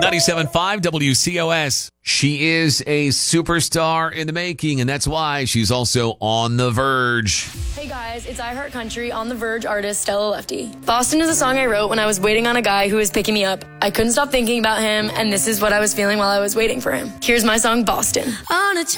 97.5 WCOS. She is a superstar in the making, and that's why she's also on The Verge. Hey guys, it's I Heart Country on The Verge artist Stella Lefty. Boston is a song I wrote when I was waiting on a guy who was picking me up. I couldn't stop thinking about him, and this is what I was feeling while I was waiting for him. Here's my song, Boston. On a